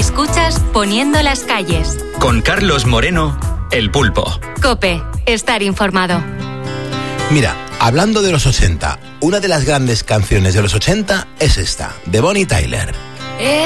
Escuchas Poniendo las calles. Con Carlos Moreno, El Pulpo. COPE, estar informado. Mira, hablando de los 80, una de las grandes canciones de los 80 es esta, de Bonnie Tyler.